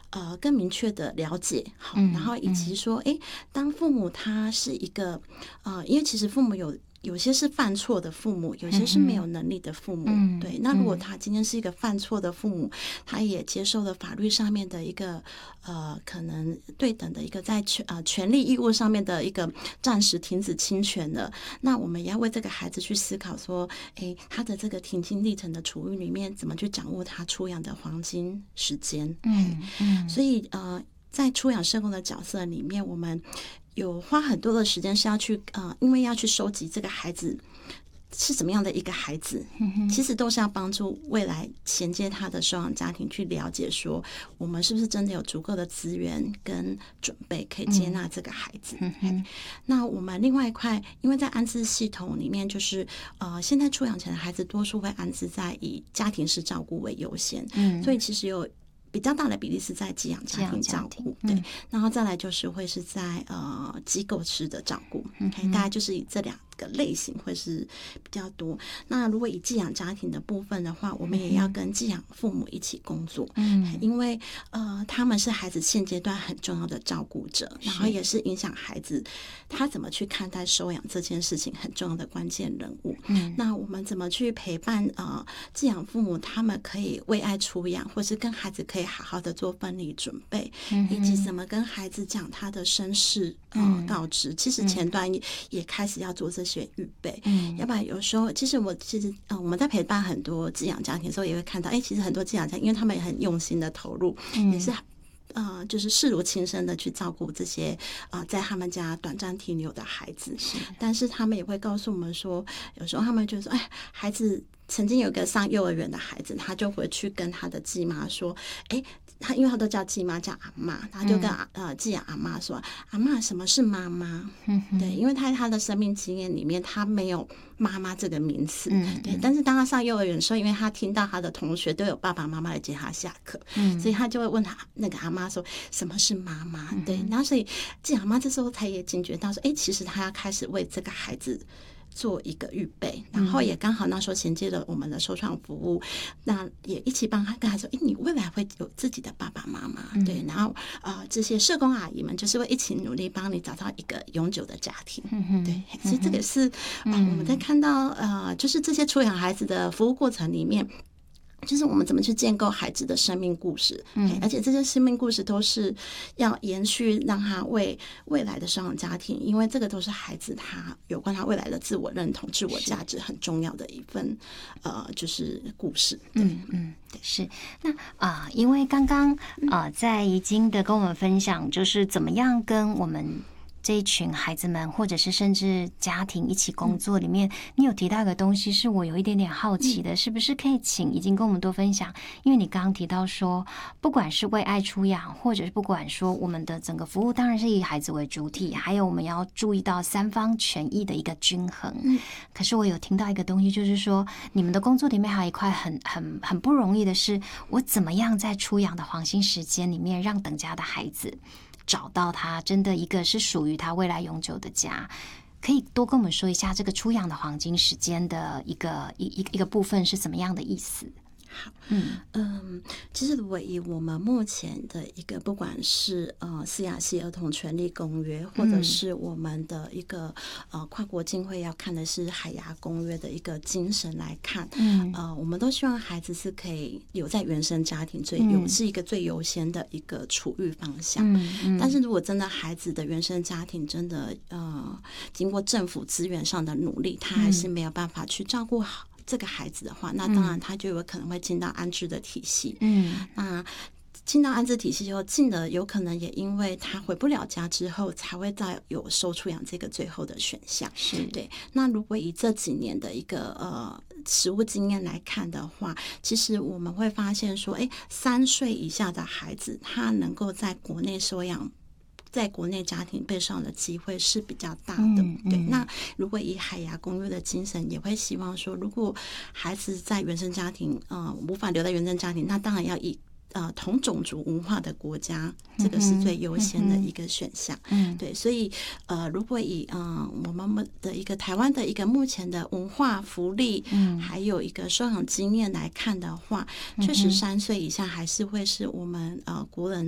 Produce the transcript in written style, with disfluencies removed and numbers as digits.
更明确的了解，好，然后以及说，当父母他是一个因为其实父母有些是犯错的父母，有些是没有能力的父母，对。那如果他今天是一个犯错的父母，他也接受了法律上面的一个可能对等的一个在权利义务上面的一个暂时停止侵权的，那我们也要为这个孩子去思考说，他的这个停经历程的处遇里面，怎么去掌握他出养的黄金时间。所以在出养社工的角色里面，我们有花很多的时间是要去因为要去收集这个孩子是怎么样的一个孩子，其实都是要帮助未来衔接他的收养家庭去了解说，我们是不是真的有足够的资源跟准备可以接纳这个孩子。那我们另外一块，因为在安置系统里面，就是现在出养前的孩子多数会安置在以家庭式照顾为优先，所以其实有比较大的比例是在寄养家庭照顾，对，然后再来就是会是在机构式的照顾，大概就是以这两个类型会是比较多。那如果以寄养家庭的部分的话，我们也要跟寄养父母一起工作，因为他们是孩子现阶段很重要的照顾者，然后也是影响孩子他怎么去看待收养这件事情很重要的关键人物。那我们怎么去陪伴寄养父母，他们可以为爱出养，或是跟孩子可以好好的做分离准备，以及怎么跟孩子讲他的身世告知，其实前端也开始要做这些预备，要不然有时候其实我们在陪伴很多寄养家庭的时候，也会看到其实很多寄养家庭因为他们也很用心的投入，也是就是视如亲生的去照顾这些在他们家短暂停留的孩子，但是他们也会告诉我们说，有时候他们就说孩子曾经有一个上幼儿园的孩子，他就回去跟他的继妈说，他因为他都叫继妈叫阿嬷，他就跟寄养阿嬷说，阿嬷什么是妈妈？对，因为他的生命经验里面他没有妈妈这个名词，对。但是当他上幼儿园的时候，因为他听到他的同学都有爸爸妈妈来接他下课，所以他就会问他那个阿嬷说什么是妈妈？对，然后所以寄养阿嬷这时候才也警觉到说，其实他要开始为这个孩子做一个预备，然后也刚好那时候衔接了我们的收创服务，那也一起帮他跟他说，你未来会有自己的爸爸妈妈，对，然后这些社工阿姨们就是会一起努力帮你找到一个永久的家庭，对，所以这个是我们在看到就是这些出养孩子的服务过程里面，就是我们怎么去建构孩子的生命故事，而且这些生命故事都是要延续，让他为未来的收养家庭，因为这个都是孩子他有关他未来的自我认同、自我价值很重要的一份就是故事。 是。那因为刚刚在怡菁的跟我们分享，就是怎么样跟我们这一群孩子们，或者是甚至家庭一起工作里面，你有提到一个东西是我有一点点好奇的，是不是可以请怡菁跟我们多分享？因为你刚刚提到说，不管是为爱出养，或者是不管说我们的整个服务当然是以孩子为主体，还有我们要注意到三方权益的一个均衡。可是我有听到一个东西，就是说你们的工作里面还有一块很不容易的是，我怎么样在出养的黄金时间里面，让等家的孩子找到他真的一个是属于他未来永久的家。可以多跟我们说一下这个出养的黄金时间的一个部分是怎么样的意思？ 好，其实如果以我们目前的一个，不管是CRC 儿童权利公约，或者是我们的一个跨国经会要看的是海牙公约的一个精神来看，我们都希望孩子是可以留在原生家庭是一个最优先的一个处遇方向。但是如果真的孩子的原生家庭真的经过政府资源上的努力，他还是没有办法去照顾好这个孩子的话，那当然他就有可能会进到安置的体系。那进到安置体系之后，进了有可能也因为他回不了家之后，才会再有收出养这个最后的选项。 是对。那如果以这几年的一个实务经验来看的话，其实我们会发现说，3岁以下的孩子，他能够在国内收养，在国内家庭被收养的机会是比较大的。对。那如果以海牙公约的精神，也会希望说，如果孩子在原生家庭无法留在原生家庭，那当然要以同种族文化的国家，这个是最优先的一个选项。对，所以如果以我们的一个台湾的一个目前的文化福利，还有一个收养经验来看的话，确实3岁以下还是会是我们国人